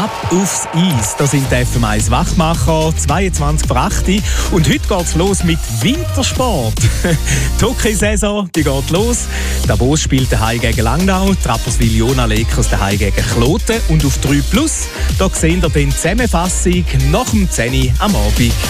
Ab aufs Eis, da sind die FM1 Wachmacher, 22 vor 8 Uhr. Und heute geht's los mit Wintersport. Die Hockey-Saison, die geht los. Davos spielt daheim gegen Langnau, Rapperswil Jona Lakers daheim gegen Kloten. Und auf 3+, da sehen ihr dann die Zusammenfassung nach dem 10 Uhr am Abend.